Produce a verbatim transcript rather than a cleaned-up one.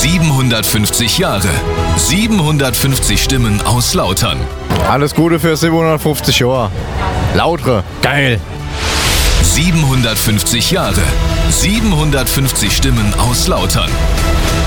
siebenhundertfünfzig Jahre. siebenhundertfünfzig Stimmen aus Lautern. Alles Gute für siebenhundertfünfzig Jahre. Lautre. Geil. siebenhundertfünfzig Jahre. siebenhundertfünfzig Stimmen aus Lautern.